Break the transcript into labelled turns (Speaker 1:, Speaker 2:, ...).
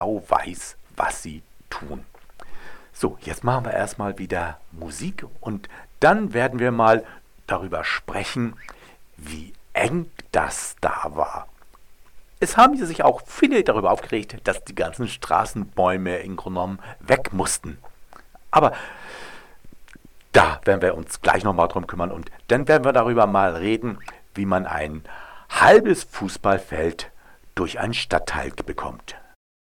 Speaker 1: weiß, was sie tun. So, jetzt machen wir erstmal wieder Musik und dann werden wir mal darüber sprechen, wie eng das da war. Es haben sich auch viele darüber aufgeregt, dass die ganzen Straßenbäume im Grunde genommen weg mussten. Aber da werden wir uns gleich nochmal drum kümmern und dann werden wir darüber mal reden, wie man ein halbes Fußballfeld durch einen Stadtteil bekommt.